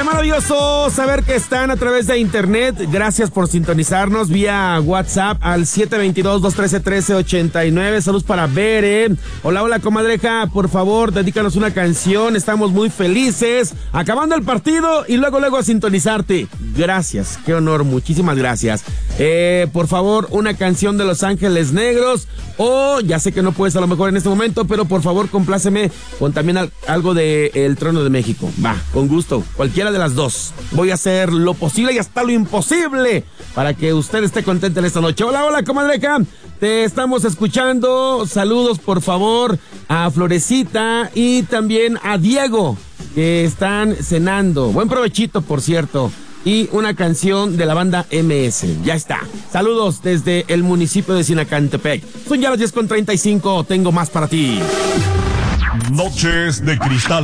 Qué maravilloso saber que están a través de internet. Gracias por sintonizarnos vía WhatsApp al 722-213-1389. Saludos para Bere. Hola, comadreja. Por favor, dedícanos una canción. Estamos muy felices. Acabando el partido y luego a sintonizarte. Gracias. Qué honor. Muchísimas gracias. Por favor, una canción de Los Ángeles Negros. O, ya sé que no puedes a lo mejor en este momento, pero por favor, compláceme con también algo de El Trono de México. Va, con gusto. Cualquiera de las dos. Voy a hacer lo posible y hasta lo imposible para que usted esté contenta en esta noche. Hola, comadreja. Te estamos escuchando. Saludos, por favor, a Florecita y también a Diego, que están cenando. Buen provechito, por cierto. Y una canción de la banda MS. Ya está. Saludos desde el municipio de Sinacantepec. Son ya las 10:35. Tengo más para ti. Noches de Cristal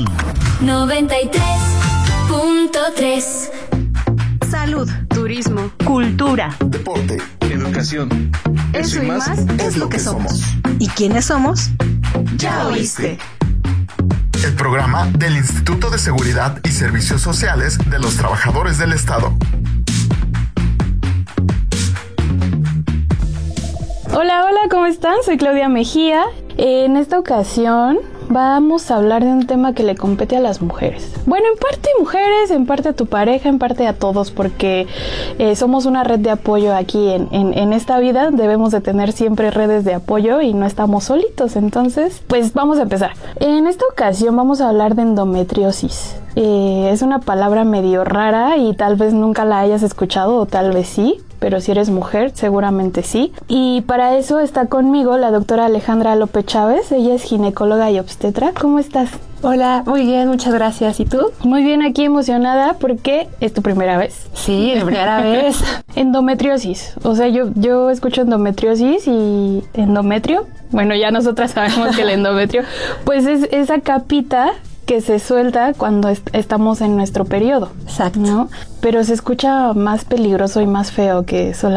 93.3. Salud, turismo, cultura, deporte, educación. Eso y más es lo que somos. ¿Y quiénes somos? Ya oíste. El programa del Instituto de Seguridad y Servicios Sociales de los Trabajadores del Estado. Hola, ¿cómo están? Soy Claudia Mejía. En esta ocasión vamos a hablar de un tema que le compete a las mujeres. Bueno, en parte mujeres, en parte a tu pareja, en parte a todos, porque somos una red de apoyo aquí en esta vida. Debemos de tener siempre redes de apoyo y no estamos solitos. Entonces, pues vamos a empezar. En esta ocasión vamos a hablar de endometriosis. Es una palabra medio rara y tal vez nunca la hayas escuchado o tal vez sí. Pero si eres mujer, seguramente sí. Y para eso está conmigo la doctora Alejandra López Chávez. Ella es ginecóloga y obstetra. ¿Cómo estás? Hola, muy bien, muchas gracias. ¿Y tú? Muy bien, aquí emocionada porque es tu primera vez. Sí, la primera vez. Endometriosis. O sea, yo escucho endometriosis y endometrio. Bueno, ya nosotras sabemos que el endometrio, pues es esa capita que se suelta cuando estamos en nuestro periodo. Exacto. ¿No? Pero se escucha más peligroso y más feo que solamente